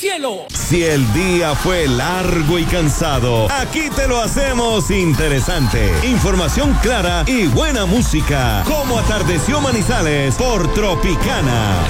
cielo. Si el día fue largo y cansado, aquí te lo hacemos interesante. Información clara y buena música. Como atardeció Manizales por Tropicana.